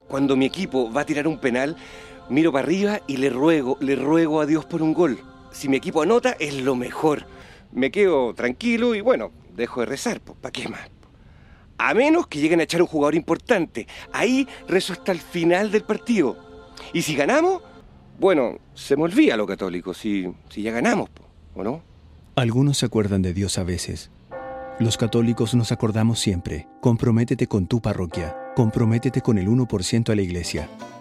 Cuando mi equipo va a tirar un penal, miro para arriba y le ruego a Dios por un gol. Si mi equipo anota, es lo mejor. Me quedo tranquilo y bueno, dejo de rezar, pues, ¿para qué más? A menos que lleguen a echar un jugador importante. Ahí rezo hasta el final del partido. Y si ganamos, bueno, se me olvida lo católico, si ya ganamos, ¿o no? Algunos se acuerdan de Dios a veces. Los católicos nos acordamos siempre. Comprométete con tu parroquia. Comprométete con el 1% a la iglesia.